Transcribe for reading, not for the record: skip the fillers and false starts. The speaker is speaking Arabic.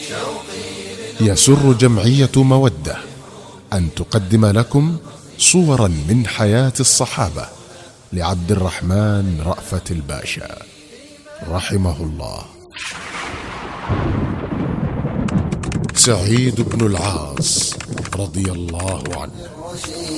يسر جمعية مودة أن تقدم لكم صورا من حياة الصحابة لعبد الرحمن رأفت الباشا رحمه الله. سعيد بن العاص رضي الله عنه.